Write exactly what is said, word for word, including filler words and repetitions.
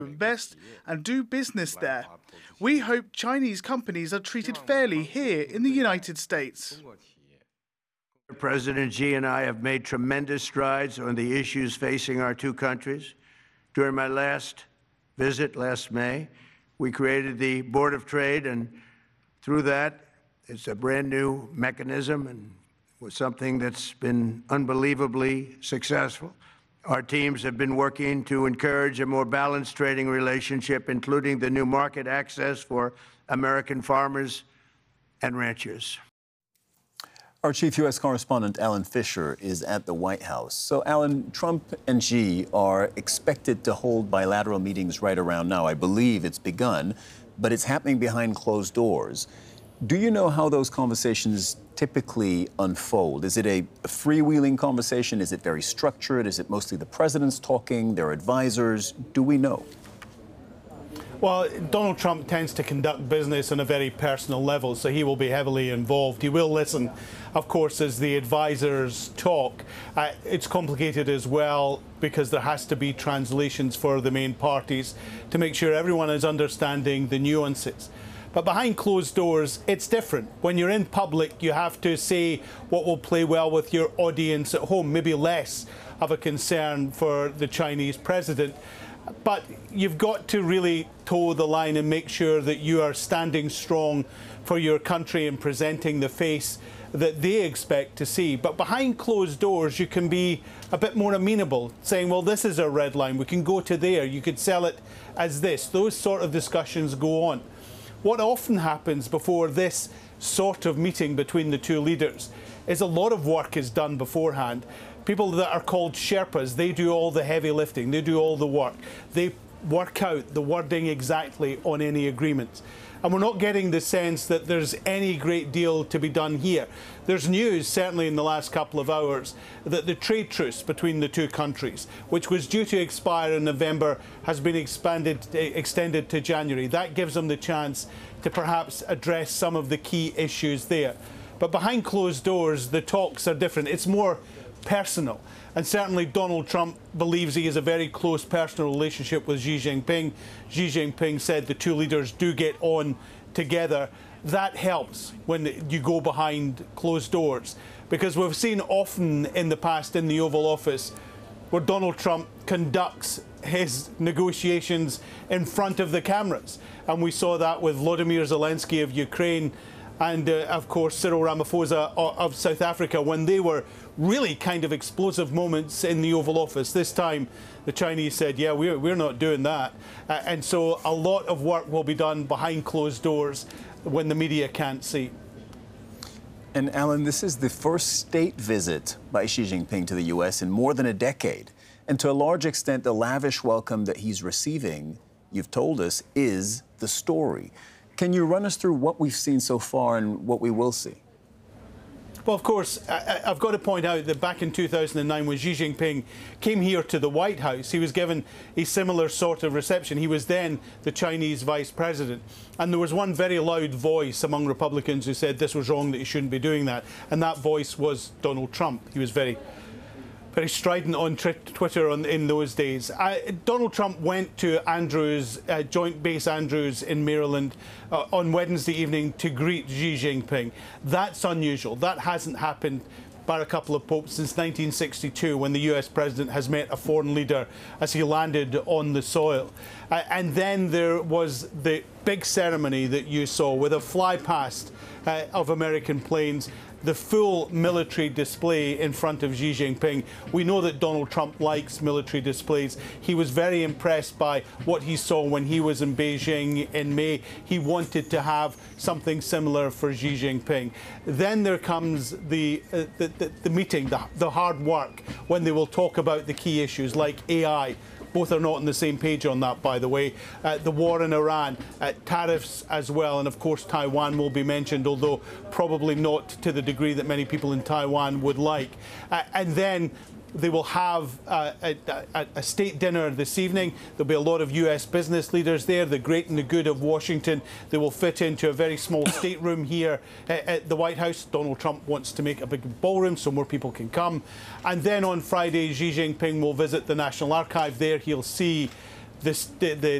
invest and do business there. We hope Chinese companies are treated fairly here in the United States. President Xi and I have made tremendous strides on the issues facing our two countries. During my last visit last May, we created the Board of Trade, and through that, it's a brand new mechanism and was something that's been unbelievably successful. Our teams have been working to encourage a more balanced trading relationship, including the new market access for American farmers and ranchers. Our chief U S correspondent, Alan Fisher, is at the White House. So, Alan, Trump and Xi are expected to hold bilateral meetings right around now. I believe it's begun, but it's happening behind closed doors. Do you know how those conversations typically unfold? Is it a freewheeling conversation? Is it very structured? Is it mostly the president's talking, their advisors? Do we know? Well, Donald Trump tends to conduct business on a very personal level, so he will be heavily involved. He will listen, of course, as the advisors talk. Uh, it's complicated as well because there has to be translations for the main parties to make sure everyone is understanding the nuances. But behind closed doors, it's different. When you're in public, you have to say what will play well with your audience at home, maybe less of a concern for the Chinese president. But you've got to really toe the line and make sure that you are standing strong for your country and presenting the face that they expect to see. But behind closed doors, you can be a bit more amenable, saying, well, this is a red line, we can go to there, you could sell it as this. Those sort of discussions go on. What often happens before this sort of meeting between the two leaders is a lot of work is done beforehand. People that are called Sherpas, they do all the heavy lifting, they do all the work. They work out the wording exactly on any agreements. And we're not getting the sense that there's any great deal to be done here. There's news, certainly in the last couple of hours, that the trade truce between the two countries, which was due to expire in November, has been expanded, extended to January. That gives them the chance to perhaps address some of the key issues there. But behind closed doors, the talks are different. It's more personal. And certainly Donald Trump believes he has a very close personal relationship with Xi Jinping. Xi Jinping said the two leaders do get on together. That helps when you go behind closed doors, because we've seen often in the past in the Oval Office where Donald Trump conducts his negotiations in front of the cameras. And we saw that with Volodymyr Zelensky of Ukraine and, uh, of course, Cyril Ramaphosa of South Africa, when they were really kind of explosive moments in the Oval Office. This time, the Chinese said, yeah, we're, we're not doing that. Uh, and so a lot of work will be done behind closed doors when the media can't see. And, Alan, this is the first state visit by Xi Jinping to the U S in more than a decade. And to a large extent, the lavish welcome that he's receiving, you've told us, is the story. Can you run us through what we've seen so far and what we will see? Well, of course, I, I've got to point out that back in two thousand nine, when Xi Jinping came here to the White House, he was given a similar sort of reception. He was then the Chinese vice president. And there was one very loud voice among Republicans who said this was wrong, that you shouldn't be doing that. And that voice was Donald Trump. He was very, very strident on Twitter on, in those days. I, Donald Trump went to Andrews, uh, Joint Base Andrews in Maryland uh, on Wednesday evening to greet Xi Jinping. That's unusual. That hasn't happened by a couple of popes since nineteen sixty-two, when the U S president has met a foreign leader as he landed on the soil. Uh, and then there was the big ceremony that you saw with a fly past uh, of American planes, the full military display in front of Xi Jinping. We know that Donald Trump likes military displays. He was very impressed by what he saw when he was in Beijing in May. He wanted to have something similar for Xi Jinping. Then there comes the, uh, the, the, the meeting, the, the hard work, when they will talk about the key issues like A I. Both are not on the same page on that, by the way. Uh, the war in Iran, uh, tariffs as well, and of course Taiwan will be mentioned, although probably not to the degree that many people in Taiwan would like. Uh, and then they will have uh, a, a, a state dinner this evening. There'll be a lot of U S business leaders there, the great and the good of Washington. They will fit into a very small stateroom here at, at the White House. Donald Trump wants to make a big ballroom so more people can come. And then on Friday, Xi Jinping will visit the National Archive. There he'll see this, the, the